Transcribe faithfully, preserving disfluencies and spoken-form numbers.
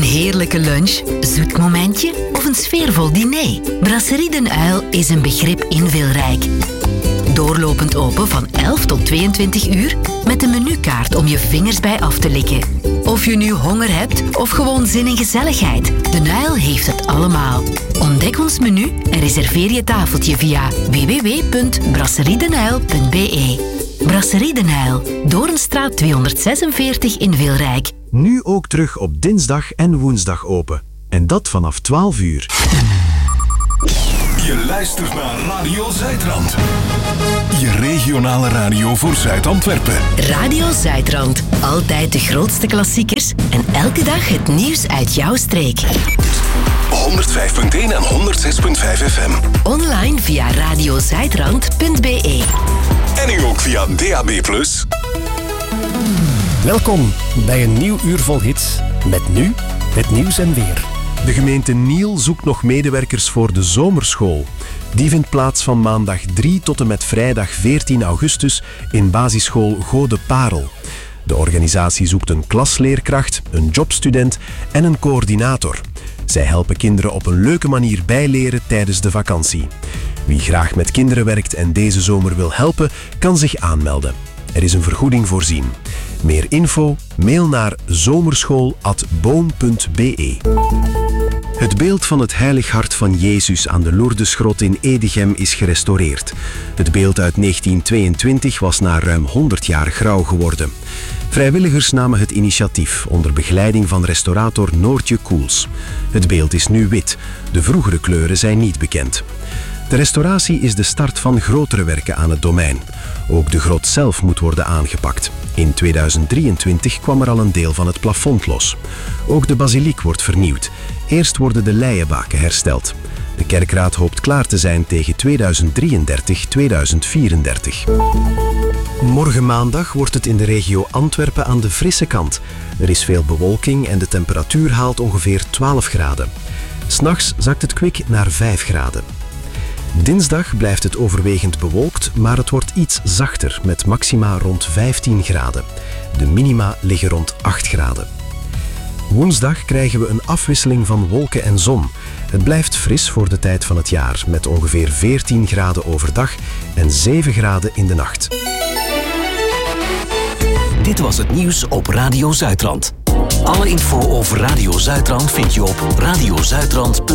heerlijke lunch, zoet momentje of een sfeervol diner? Brasserie Den Uil is een begrip inveelrijk. Doorlopend open van elf tot tweeëntwintig uur met een menukaart om je vingers bij af te likken. Of je nu honger hebt of gewoon zin in gezelligheid, Den Uil heeft het allemaal. Ontdek ons menu en reserveer je tafeltje via w w w punt brasseriedenuil punt b e. Brasserie Den Uil, Doornstraat tweehonderdzesenveertig in Veelrijk. Nu ook terug op dinsdag en woensdag open. En dat vanaf twaalf uur. Je luistert naar Radio Zuidrand. Je regionale radio voor Zuid-Antwerpen. Radio Zuidrand. Altijd de grootste klassiekers en elke dag het nieuws uit jouw streek. honderdvijf punt één en honderdzes punt vijf F M. Online via radiozuidrand punt b e. En nu ook via D A B plus. Welkom bij een nieuw uur vol hits. Met nu het nieuws en weer. De gemeente Niel zoekt nog medewerkers voor de zomerschool. Die vindt plaats van maandag drie tot en met vrijdag veertien augustus in basisschool Gode Parel. De organisatie zoekt een klasleerkracht, een jobstudent en een coördinator. Zij helpen kinderen op een leuke manier bijleren tijdens de vakantie. Wie graag met kinderen werkt en deze zomer wil helpen, kan zich aanmelden. Er is een vergoeding voorzien. Meer info? Mail naar zomerschool apenstaartje boom punt b e. Het beeld van het Heilig Hart van Jezus aan de Lourdesgrot in Edegem is gerestaureerd. Het beeld uit negentien tweeëntwintig was na ruim honderd jaar grauw geworden. Vrijwilligers namen het initiatief onder begeleiding van restaurator Noortje Koels. Het beeld is nu wit. De vroegere kleuren zijn niet bekend. De restauratie is de start van grotere werken aan het domein. Ook de grot zelf moet worden aangepakt. In tweeduizend drieëntwintig kwam er al een deel van het plafond los. Ook de basiliek wordt vernieuwd. Eerst worden de leienbaken hersteld. De kerkraad hoopt klaar te zijn tegen tweeduizend drieëndertig tot tweeduizend vierendertig. Morgen maandag wordt het in de regio Antwerpen aan de frisse kant. Er is veel bewolking en de temperatuur haalt ongeveer twaalf graden. 'S Nachts zakt het kwik naar vijf graden. Dinsdag blijft het overwegend bewolkt, maar het wordt iets zachter met maxima rond vijftien graden. De minima liggen rond acht graden. Woensdag krijgen we een afwisseling van wolken en zon. Het blijft fris voor de tijd van het jaar, met ongeveer veertien graden overdag en zeven graden in de nacht. Dit was het nieuws op Radio Zuidrand. Alle info over Radio Zuidrand vind je op radiozuidrand punt b e.